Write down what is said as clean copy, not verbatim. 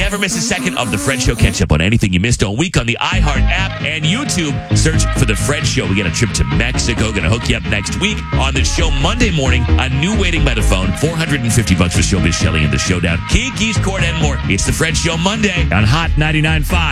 never miss a second of The Fred Show. Catch up on anything you missed all week on the iHeart app and YouTube. Search for The Fred Show. We got a trip to Mexico. Going to hook you up next week on the show Monday morning. A new waiting by the phone. $450 for Showbiz Shelley and the Showdown. Kiki's Court and more. It's The Fred Show Monday on Hot 99.5.